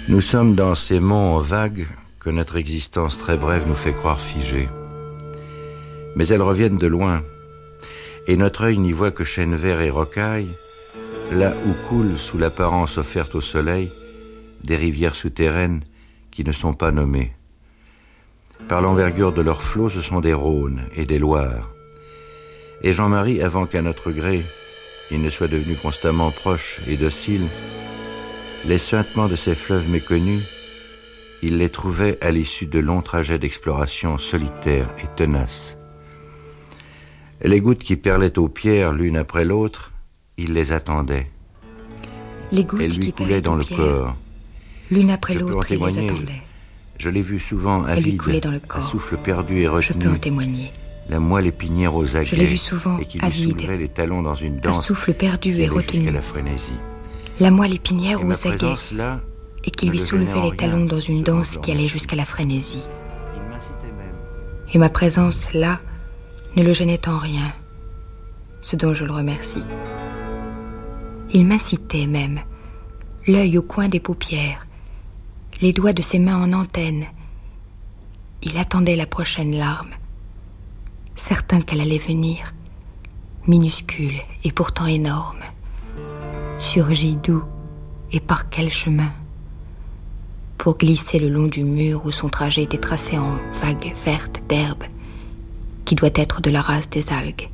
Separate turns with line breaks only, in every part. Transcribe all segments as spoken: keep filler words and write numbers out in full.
Nous sommes dans ces monts vagues que notre existence très brève nous fait croire figées. Mais elles reviennent de loin, et notre œil n'y voit que chênes verts et rocailles, là où coulent, sous l'apparence offerte au soleil, des rivières souterraines qui ne sont pas nommées. Par l'envergure de leurs flots, ce sont des Rhônes et des Loirs. Et Jean-Marie, avant qu'à notre gré, il ne soit devenu constamment proche et docile, les suintements de ces fleuves méconnus, il les trouvait à l'issue de longs trajets d'exploration solitaires et tenaces. Les gouttes qui perlaient aux pierres l'une après l'autre, il les attendait.
Les gouttes
Elles lui
qui
coulaient dans le
pierres,
corps.
L'une après
Je peux en
l'autre, il les
témoigner,
attendait.
Je, je l'ai vu souvent
Elles lui
avide,
coulaient dans le
à
corps.
souffle perdu et retenu.
Je peux en témoigner.
La moelle épinière aux aguets.
Je l'ai vu souvent
et qui lui
avide,
soulevait les talons dans une
à
danse
souffle perdu
qui
et
allait
retenu.
jusqu'à la frénésie.
La moelle épinière
Et ma
aux aguets,
présence là
et qui
ne
lui
le gênait
soulevait
en
les
rien,
talons dans une
selon
danse
leur
qui allait
merci.
jusqu'à la frénésie.
Il m'incitait même.
Et ma présence là ne le gênait en rien, ce dont je le remercie. Il m'incitait même, l'œil au coin des paupières, les doigts de ses mains en antenne. Il attendait la prochaine larme, certain qu'elle allait venir, minuscule et pourtant énorme. Surgit d'où et par quel chemin, pour glisser le long du mur où son trajet était tracé en vagues vertes d'herbe, qui doit être de la race des algues.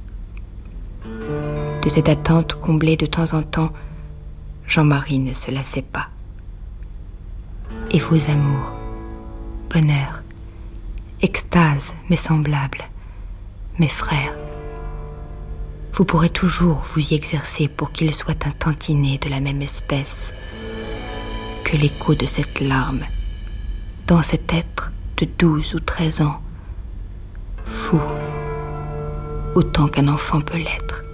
De cette attente comblée de temps en temps, Jean-Marie ne se lassait pas. Et vos amours, bonheur, extase, mes semblables, mes frères, vous pourrez toujours vous y exercer pour qu'ils soient un tantinet de la même espèce que l'écho de cette larme, dans cet être de douze ou treize ans, fou, autant qu'un enfant peut l'être.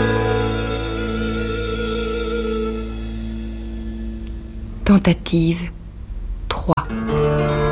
Tentative